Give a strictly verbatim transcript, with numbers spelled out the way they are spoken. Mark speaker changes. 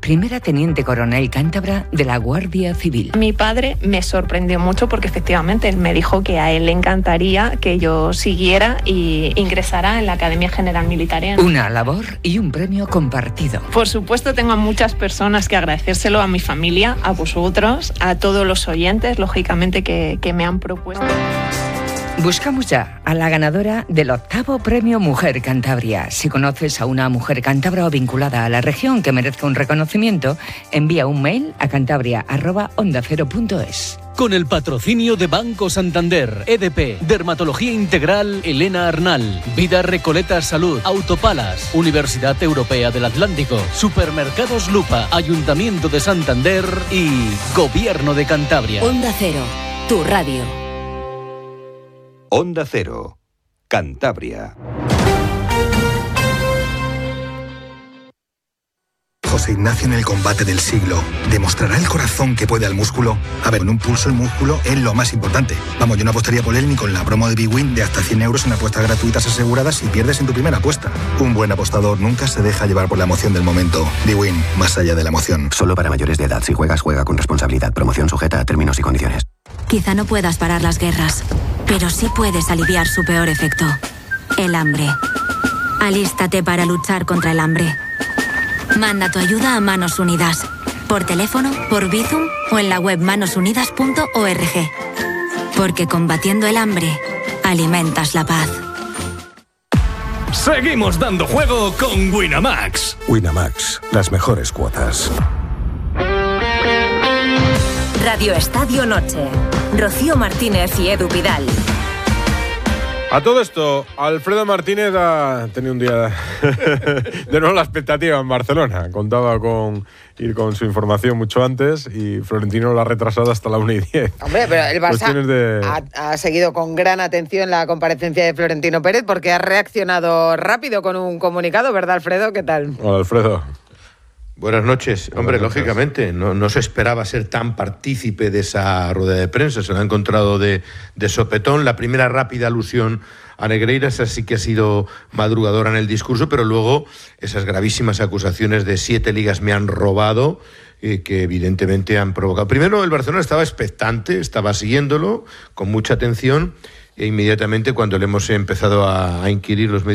Speaker 1: primera teniente coronel cántabra de la Guardia Civil.
Speaker 2: Mi padre me sorprendió mucho porque efectivamente él me dijo que a él le encantaría que yo siguiera y ingresara en la Academia General Militar.
Speaker 1: Una labor y un premio compartido.
Speaker 2: Por supuesto, tengo a muchas personas que agradecérselo, a mi familia, a vosotros, a todos los oyentes, lógicamente, que, que me han propuesto.
Speaker 1: Buscamos ya a la ganadora del octavo Premio Mujer Cantabria. Si conoces a una mujer cántabra o vinculada a la región que merezca un reconocimiento, envía un mail a cantabria arroba onda cero punto es.
Speaker 3: Con el patrocinio de Banco Santander, E D P, Dermatología Integral Elena Arnal, Vida Recoleta Salud, Autopalas, Universidad Europea del Atlántico, Supermercados Lupa, Ayuntamiento de Santander y Gobierno de Cantabria.
Speaker 4: Onda Cero, tu radio.
Speaker 5: Onda Cero, Cantabria.
Speaker 6: José Ignacio en el combate del siglo. ¿Demostrará el corazón que puede al músculo? A ver, con un pulso el músculo es lo más importante. Vamos, yo no apostaría por él ni con la promo de Big Win de hasta cien euros en apuestas gratuitas aseguradas si pierdes en tu primera apuesta. Un buen apostador nunca se deja llevar por la emoción del momento. Big Win, más allá de la emoción.
Speaker 7: Solo para mayores de edad. Si juegas, juega con responsabilidad. Promoción sujeta a términos y condiciones.
Speaker 4: Quizá no puedas parar las guerras, pero sí puedes aliviar su peor efecto, el hambre. Alístate para luchar contra el hambre. Manda tu ayuda a Manos Unidas, por teléfono, por Bizum o en la web manos unidas punto org. Porque combatiendo el hambre, alimentas la paz.
Speaker 8: Seguimos dando juego con Winamax.
Speaker 9: Winamax, las mejores cuotas.
Speaker 10: Radio Estadio Noche. Rocío Martínez y Edu Vidal.
Speaker 11: A todo esto, Alfredo Martínez ha tenido un día de nuevo la expectativa en Barcelona. Contaba con ir con su información mucho antes y Florentino lo ha retrasado hasta la una y diez.
Speaker 12: Hombre, pero el Barça
Speaker 11: de...
Speaker 12: ha, ha seguido con gran atención la comparecencia de Florentino Pérez porque ha reaccionado rápido con un comunicado, ¿verdad, Alfredo? ¿Qué tal?
Speaker 11: Hola, Alfredo.
Speaker 13: Buenas noches. Hombre,
Speaker 11: Buenas noches.
Speaker 13: Lógicamente, no, no se esperaba ser tan partícipe de esa rueda de prensa. Se lo ha encontrado de, de sopetón. La primera rápida alusión a Negreira, esa sí que ha sido madrugadora en el discurso, pero luego esas gravísimas acusaciones de siete ligas me han robado, eh, que evidentemente han provocado. Primero, el Barcelona estaba expectante, estaba siguiéndolo con mucha atención, e inmediatamente cuando le hemos empezado a, a inquirir los medios